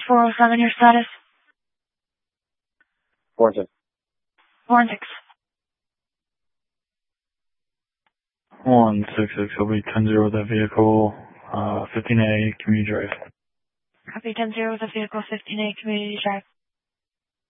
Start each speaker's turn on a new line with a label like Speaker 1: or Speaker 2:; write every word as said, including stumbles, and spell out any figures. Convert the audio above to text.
Speaker 1: four oh seven, your status?
Speaker 2: four six.
Speaker 1: four six.
Speaker 3: one six six, will be ten zero with that vehicle, uh, fifteen A, community drive.
Speaker 1: Copy ten zero with the vehicle, fifteen A, community drive.